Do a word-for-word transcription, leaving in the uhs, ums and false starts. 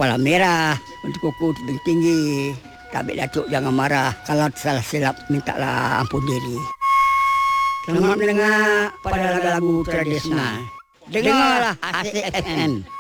kepala merah, untuk kuku tinggi. Tapi Datuk jangan marah. Kalau salah silap, mintalah ampun diri. Selamat mendengar pada lagu-lagu tradisional. Dengarlah A C F M.